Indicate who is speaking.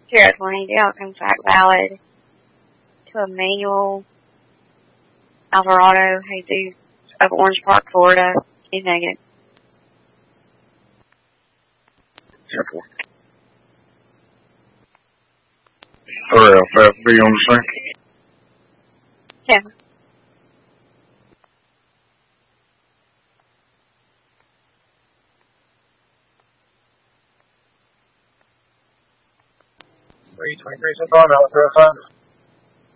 Speaker 1: 020, the outcome's fact valid to Emmanuel Alvarado Jesus of Orange Park, Florida. He's negative.
Speaker 2: 10-4. RFFB on the scene.
Speaker 1: 10.
Speaker 3: $323 on Alpha 5.